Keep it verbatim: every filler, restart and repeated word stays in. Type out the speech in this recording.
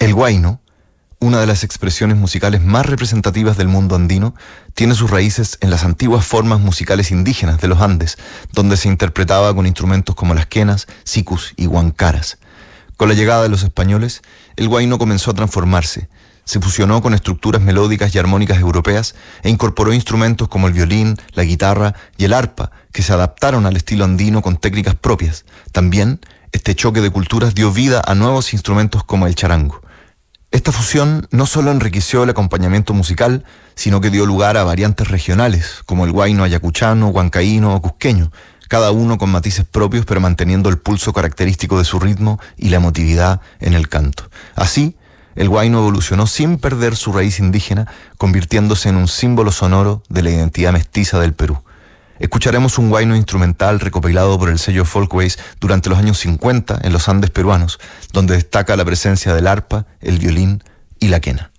El huayno, una de las expresiones musicales más representativas del mundo andino, tiene sus raíces en las antiguas formas musicales indígenas de los Andes, donde se interpretaba con instrumentos como las quenas, sicus y huancaras. Con la llegada de los españoles, el huayno comenzó a transformarse. Se fusionó con estructuras melódicas y armónicas europeas e incorporó instrumentos como el violín, la guitarra y el arpa, que se adaptaron al estilo andino con técnicas propias. También, este choque de culturas dio vida a nuevos instrumentos como el charango. Esta fusión no solo enriqueció el acompañamiento musical, sino que dio lugar a variantes regionales, como el huayno ayacuchano, huancaíno o cusqueño, cada uno con matices propios pero manteniendo el pulso característico de su ritmo y la emotividad en el canto. Así, el huayno evolucionó sin perder su raíz indígena, convirtiéndose en un símbolo sonoro de la identidad mestiza del Perú. Escucharemos un huayno instrumental recopilado por el sello Folkways durante los años cincuenta en los Andes peruanos, donde destaca la presencia del arpa, el violín y la quena.